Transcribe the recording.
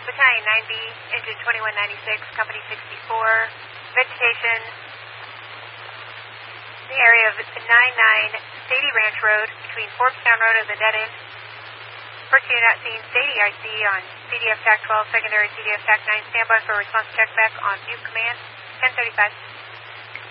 Battalion 9B, engine 2196, company 64, vegetation, the area of 99 Sadie Ranch Road between Forbstown Road and the dead end. First unit at scene, Sadie IC on CDF TAC 12, secondary CDF TAC 9, standby for response check back on Butte Command, 1035.